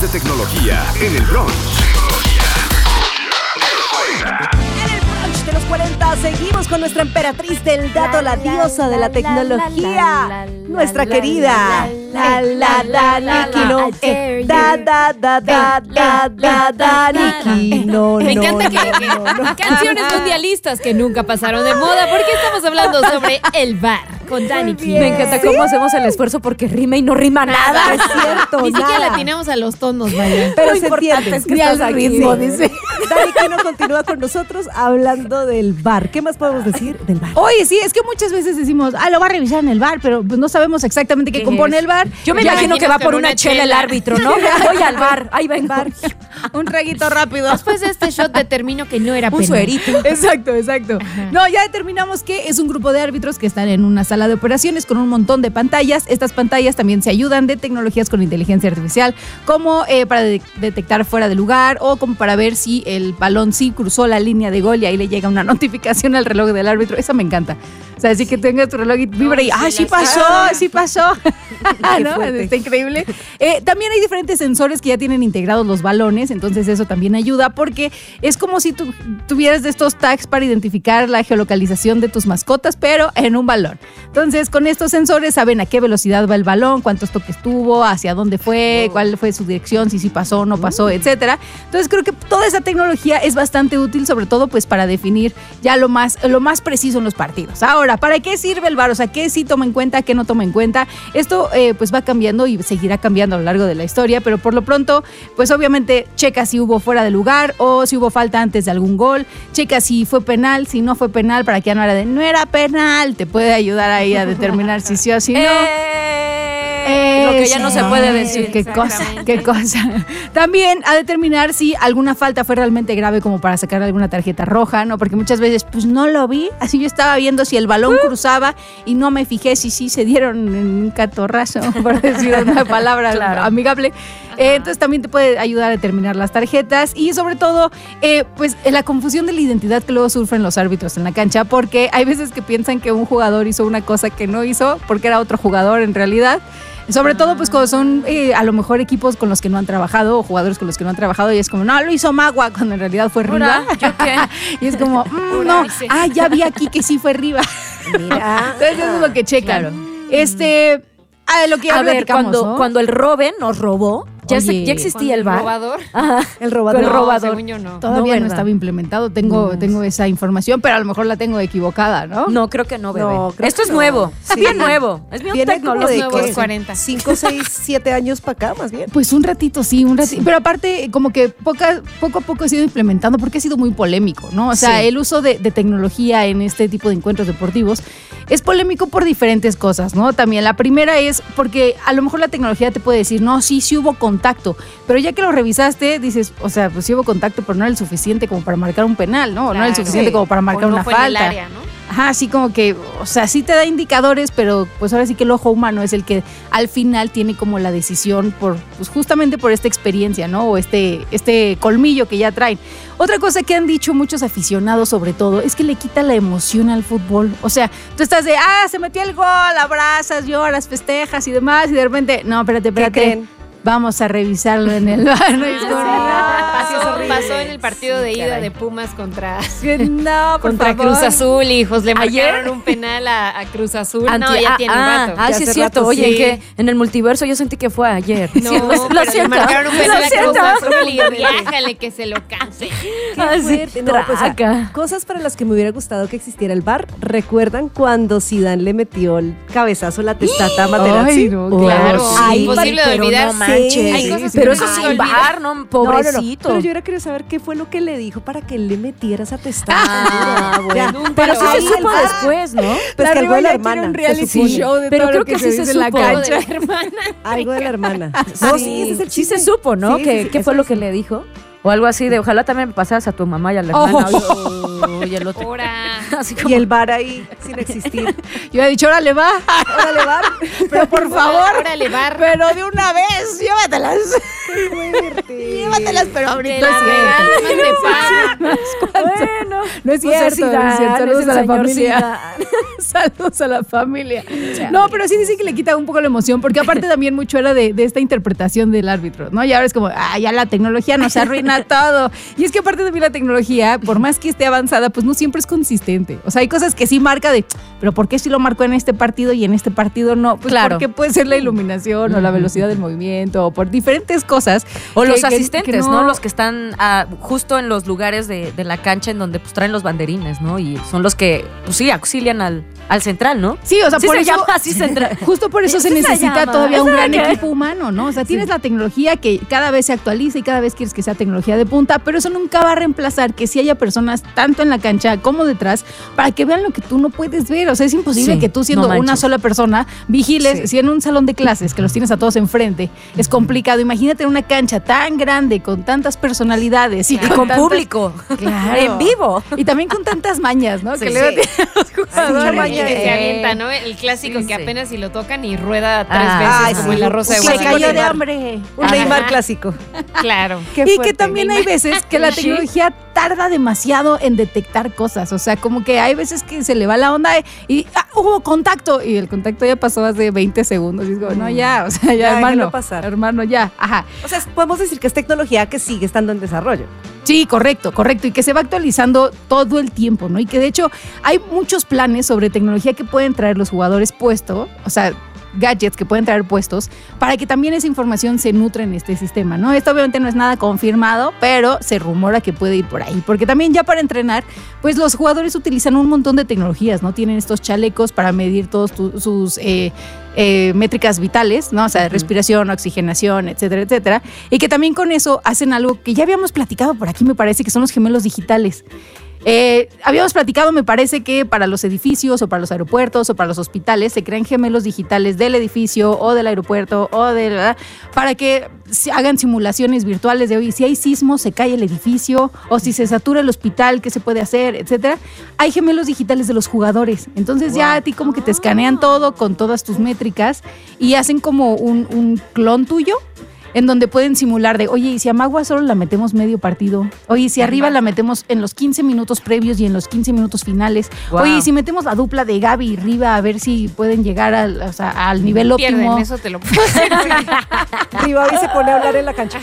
de tecnología en el brunch. En el brunch de los 40 seguimos con nuestra emperatriz del dato, la diosa de la tecnología, nuestra querida Nikki. Nikki. Me encanta que canciones mundialistas que nunca pasaron de moda, porque estamos hablando sobre el bar con Dani. Me encanta cómo hacemos el esfuerzo porque rima y no rima nada. Es cierto, Ni siquiera le atinamos a los tonos, vaya. pero Lo se importante entiende. es que Ni estás al aquí. ritmo, dice. Dani Quino continúa con nosotros hablando del bar. ¿Qué más podemos decir del bar? Oye, sí, es que muchas veces decimos, lo va a revisar en el bar, pero pues no sabemos exactamente qué compone el bar. Yo me Ya imagino que va imaginas por con una una chela el chela. árbitro, ¿no? Voy al bar, ahí vengo. Un traguito rápido. Después de este shot determino que no era Un penal. suerito. Exacto. No, ya determinamos que es un grupo de árbitros que están en una sala de operaciones con un montón de pantallas. Estas pantallas también se ayudan de tecnologías con inteligencia artificial, como para detectar fuera de lugar o como para ver si el balón sí cruzó la línea de gol y ahí le llega una notificación al reloj del árbitro. Esa me encanta. O sea, así que tengas tu reloj y vibra y sí pasó. ¿No? Está increíble. También hay diferentes sensores que ya tienen integrados los balones, entonces eso también ayuda porque es como si tú tuvieras de estos tags para identificar la geolocalización de tus mascotas, pero en un balón. Entonces, con estos sensores saben a qué velocidad va el balón, cuántos toques tuvo, hacia dónde fue, cuál fue su dirección, si sí pasó o no pasó, etcétera. Entonces, creo que toda esa tecnología es bastante útil, sobre todo pues para definir ya lo más preciso en los partidos. Ahora, ¿para qué sirve el VAR? O sea, ¿qué sí toma en cuenta, qué no toma en cuenta? Esto pues va cambiando y seguirá cambiando a lo largo de la historia, pero por lo pronto, pues obviamente checa si hubo fuera de lugar o si hubo falta antes de algún gol, checa si fue penal, si no fue penal, para que no era penal, te puede ayudar ahí a determinar si sí o si no. Lo que ya no se puede decir. Qué cosa. También a determinar si alguna falta fue realmente grave como para sacar alguna tarjeta roja, ¿no? Porque muchas veces, pues no lo vi. Así yo estaba viendo si el balón cruzaba y no me fijé si sí se dieron un catorrazo, por decir una palabra amigable. Entonces también te puede ayudar a determinar las tarjetas y sobre todo, pues la confusión de la identidad que luego sufren los árbitros en la cancha, porque hay veces que piensan que un jugador hizo una cosa que no hizo porque era otro jugador en realidad. Sobre todo, pues, cuando son a lo mejor equipos con los que no han trabajado o jugadores con los que no han trabajado y es como, no, lo hizo Magua, cuando en realidad fue Riva. ¿Yo qué? Y es como, no, ya vi aquí que sí fue Riva. Mira. Entonces, eso es lo que checan. Lo que ya A ver, platicamos, ¿no? cuando el Robin nos robó, ya existía el bar. ¿Robador? Ajá. El robador. El robador. Según yo no. Todavía no ¿verdad? estaba implementado. Tengo esa información, pero a lo mejor la tengo equivocada, ¿no? No, creo que no, bebé. No, creo Esto que es no. nuevo. Es Sí. bien nuevo. Es bien Viene como de tecnológico. Nuevos 40. 5, 6, 7 años para acá, más bien. Pues un ratito, sí, un ratito. Pero aparte, como que poco a poco ha sido implementando porque ha sido muy polémico, ¿no? O sea, Sí. el uso de tecnología en este tipo de encuentros deportivos es polémico por diferentes cosas, ¿no? También la primera es porque a lo mejor la tecnología te puede decir, no, sí hubo contacto, pero ya que lo revisaste, dices, o sea, pues sí hubo contacto, pero no era el suficiente como para marcar un penal, ¿no? No era el Claro. suficiente Sí. como para marcar O no una fue en el falta. área, ¿no? Ajá, así como que, o sea, sí te da indicadores, pero pues ahora sí que el ojo humano es el que al final tiene como la decisión pues justamente por esta experiencia, ¿no? O este colmillo que ya traen. Otra cosa que han dicho muchos aficionados sobre todo es que le quita la emoción al fútbol. O sea, tú estás de, se metió el gol, abrazas, lloras, festejas y demás, y de repente, no, espérate. creen? Vamos a revisarlo en el bar. ¿No? Y es como, Pasó en el partido de ida de Pumas contra no, por contra favor. Cruz Azul, hijos. Le Ayer. marcaron un penal a Cruz Azul. No, ya tiene un rato. Ah, Ya sí es hace cierto. rato, Oye, sí. que en el multiverso yo sentí que fue ayer. No, Sí, pero le marcaron un penal a Cruz Azul y viájale que se lo canse. Qué fuerte. No, pues, traca. cosas para las que me hubiera gustado que existiera el VAR. ¿Recuerdan cuando Zidane le metió el cabezazo a la testata a Materazzi? Ay, no, Claro, Ay, imposible de pero olvidar. no manches. Hay cosas Pero que eso no se sin olvidan. bar, ¿no? Pobrecito. Pero yo ahora quiero saber qué fue lo que le dijo para que él le metiera esa testata. Ya, bueno. pero eso ahí se supo el VAR, después, ¿no? Pues que algo de la Rivalidad hermana. tiene un se reality supone. show de Pero todo creo lo que sí se se dice en la supo. Todo de cancha. la hermana. Algo de la hermana. No, sí, ese es el Sí chisme. se supo, ¿no? Sí, ¿Qué eso fue lo es. que le dijo? O algo así de, ojalá también me pasaras a tu mamá y a la hermana. Y el otro. Ahora. Así como, Y el VAR ahí sin existir. Yo he dicho, órale, va. Órale, VAR. Pero por favor, Órale, bar. pero de una vez, llévatelas. Qué fuerte. no te las, pero ahorita Te la es regalan, Bueno, No es pues cierto, no es cierto. Saludos a la familia. Saludos a la familia. No, pero sí dice que le quita un poco la emoción, porque aparte también mucho era de esta interpretación del árbitro, ¿no? Y ahora es como, ya la tecnología nos arruina todo. Y es que aparte también la tecnología, por más que esté avanzada, pues no siempre es consistente. O sea, hay cosas que sí marca de, pero ¿por qué si lo marcó en este partido y en este partido no? Pues Claro. porque puede ser la iluminación o la velocidad del movimiento o por diferentes cosas. O los que asistentes, ¿no? Los que están justo en los lugares de la cancha en donde pues traen los banderines, ¿no? Y son los que, pues sí, auxilian al central, ¿no? Sí, o sea, Sí por se eso, llama así central. justo por eso se Sí se necesita llama. todavía un ¿Eso gran de qué? equipo humano, ¿no? O sea, tienes la tecnología que cada vez se actualiza y cada vez quieres que sea tecnología de punta, pero eso nunca va a reemplazar que sí haya personas tanto en la cancha como detrás para que vean lo que tú no puedes ver. O sea, es imposible Sí, que tú siendo no manches. una sola persona vigiles, Sí. si en un salón de clases que los tienes a todos enfrente, es complicado. Imagínate en una cancha tan grande con tantas personalidades y Y con tantas- público. Claro. En vivo. Y también con tantas mañas, ¿no? Sí, que luego sí. tienen los jugadores. maña. Que se avienta, ¿no? El clásico Sí, que sí. apenas si lo tocan y rueda 3 Ah, veces como sí. en la Rosa de Un Se clásico Guadalupe. cayó de Neymar. hambre. un Neymar clásico. Claro. Qué Y que fuerte. también hay veces que la tecnología tarda demasiado en detectar cosas. O sea, como que hay veces que se le va la onda y hubo contacto. Y el contacto ya pasó hace 20 segundos. Y es como, no, ya, o sea, ya, Ya, hermano. déjalo pasar. Hermano, ya. Ajá. O sea, podemos decir que es tecnología que sigue estando en desarrollo. Sí, correcto. Y que se va actualizando todo el tiempo, ¿no? Y que de hecho hay muchos planes sobre tecnología que pueden traer los jugadores puesto, o sea, gadgets que pueden traer puestos, para que también esa información se nutra en este sistema, ¿no? Esto obviamente no es nada confirmado, pero se rumora que puede ir por ahí, porque también ya para entrenar, pues los jugadores utilizan un montón de tecnologías, ¿no? Tienen estos chalecos para medir todos sus métricas vitales, ¿no? O sea, respiración, oxigenación, etcétera, etcétera. Y que también con eso hacen algo que ya habíamos platicado por aquí, me parece, que son los gemelos digitales. Habíamos platicado, me parece, que para los edificios o para los aeropuertos o para los hospitales se crean gemelos digitales del edificio o del aeropuerto para que hagan simulaciones virtuales de, oye, si hay sismo, se cae el edificio, o si se satura el hospital, ¿qué se puede hacer?, etcétera. Hay gemelos digitales de los jugadores. Entonces ya a ti como que te escanean todo con todas tus métricas y hacen como un clon tuyo, en donde pueden simular de, oye, y si a Magua solo la metemos medio partido, oye, y si arriba la metemos en los 15 minutos previos y en los 15 minutos finales, Wow. oye, y si metemos la dupla de Gaby y Riva a ver si pueden llegar al nivel Pierden, óptimo. eso te lo puedo decir. Rivavi se pone a hablar en la cancha.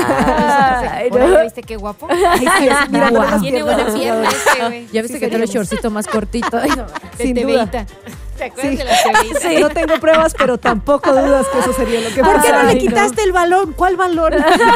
Ajá. Ay, Órale, no. ¿viste qué guapo? Mira, Guau. las Tiene piernas buena de los pierna jugadores. este, güey. Ya viste Sí, que tiene el seríamos. shortcito más cortito. Ay, no. De Sin duda. TVita. ¿Te acuerdas Sí. de las TVitas? No tengo pruebas, pero tampoco dudas que eso sería lo que ¿Por qué no pasara. le quitaste el balón? ¿Cuál balón?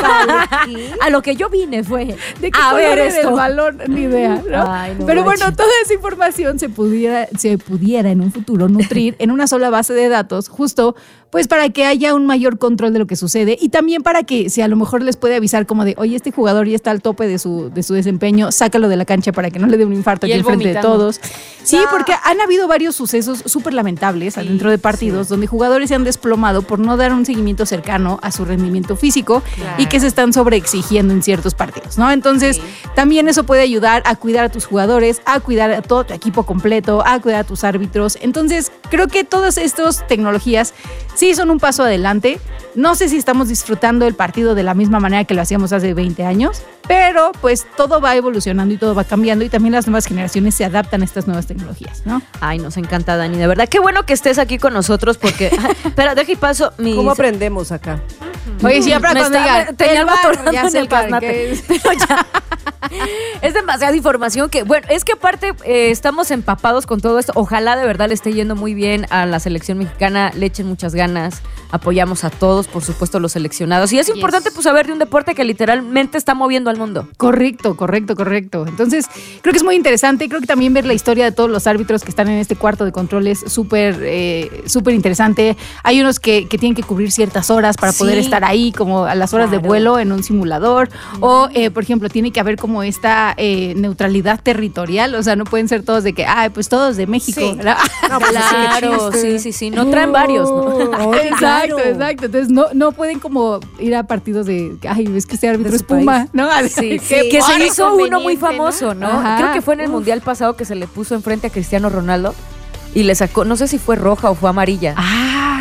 A lo que yo vine fue ¿De qué a color ver era esto. el balón? Ni idea, ¿no? Ay, no Pero bueno, manches. toda esa información se pudiera en un futuro nutrir en una sola base de datos, justo pues para que haya un mayor control de lo que sucede y también para que si a lo mejor les puede avisar como de, oye, este jugador ya está al tope de su desempeño, sácalo de la cancha para que no le dé un infarto Y aquí él enfrente de vomitando. todos. Sí, porque han habido varios sucesos súper lamentables dentro de partidos donde jugadores se han desplomado por no dar un seguimiento cercano a su rendimiento físico y que se están sobreexigiendo en ciertos partidos, ¿no? Entonces, también eso puede ayudar a cuidar a tus jugadores, a cuidar a todo tu equipo completo, a cuidar a tus árbitros. Entonces, creo que todas estas tecnologías sí son un paso adelante. No sé si estamos disfrutando el partido de la misma manera que lo hacíamos hace 20 años, pero pues todo va evolucionando y todo va cambiando y también las nuevas generaciones se adaptan a estas nuevas tecnologías, ¿no? Ay, nos encanta, Dani, de verdad. Qué bueno que estés aquí con nosotros porque... Espera, deja y paso mi... ¿Cómo aprendemos acá? Oye, sí, ya para Me cuando estaba- digan, tenía el algo VAR, atorado ya en sé el gaznate. que es. Pero ya. Es demasiada información que, bueno, es que aparte estamos empapados con todo esto. Ojalá de verdad le esté yendo muy bien a la selección mexicana, le echen muchas ganas, apoyamos a todos, por supuesto, los seleccionados. Y es importante pues saber de un deporte que literalmente está moviendo al mundo. Correcto. Entonces, creo que es muy interesante. Creo que también ver la historia de todos los árbitros que están en este cuarto de control es súper interesante. Hay unos que tienen que cubrir ciertas horas para poder Sí. estar ahí, como a las horas de Claro. vuelo en un simulador. O, por ejemplo, tiene que haber como esta neutralidad territorial. O sea, no pueden ser todos de que, pues todos de México. Sí. ¿verdad? No, pues, Claro, qué chiste. sí. No traen varios, ¿no? Oye, Exacto. claro. Entonces no pueden como ir a partidos de, es que este árbitro De es su Puma, país. ¿no? Sí, Qué que se padre. hizo uno muy conveniente, famoso, ¿no? Ajá. Creo que fue en el Mundial pasado que se le puso enfrente a Cristiano Ronaldo y le sacó, no sé si fue roja o fue amarilla.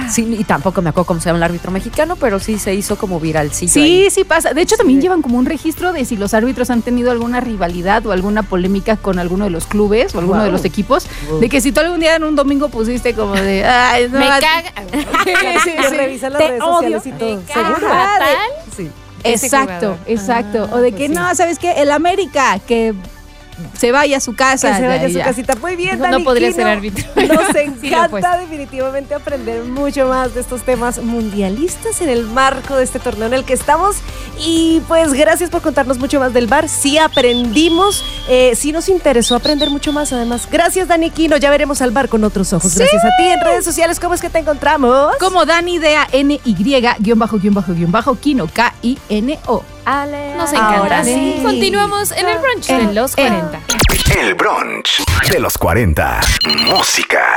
Sí, y tampoco me acuerdo cómo se llama el árbitro mexicano, pero sí se hizo como viralcillo. Sí, sí pasa. De hecho, también llevan como un registro de si los árbitros han tenido alguna rivalidad o alguna polémica con alguno de los clubes o alguno de los equipos. De que si tú algún día en un domingo pusiste como de... Ay, no, Me caga. Sí, revisar las redes sociales y todo. ¿Seguro? Fatal. Sí. Ese Exacto, jugador. exacto. O de que pues sí. no, ¿sabes qué? El América, que se vaya a su casa. Que se vaya a su ya. casita. Muy bien, No, Dani no podría Quino. ser árbitro. Nos Sí, encanta lo pues. definitivamente aprender mucho más de estos temas mundialistas en el marco de este torneo en el que estamos. Y pues gracias por contarnos mucho más del VAR. Sí aprendimos, sí nos interesó aprender mucho más además. Gracias, Dani Quino. Ya veremos al VAR con otros ojos. Gracias a ti. En redes sociales, ¿cómo es que te encontramos? Como Dani DANY Kino KINO. Nos encanta. Ahora sí. Continuamos en el brunch de los 40. El brunch de los 40. Música.